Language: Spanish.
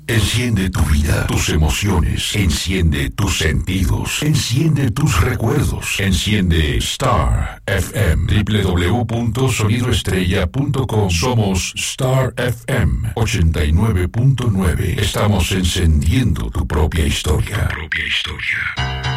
Enciende tu vida, tus emociones, enciende tus sentidos, enciende tus recuerdos, enciende Star FM, www.sonidoestrella.com. Somos Star FM 89.9. Estamos encendiendo tu propia historia. Tu propia historia.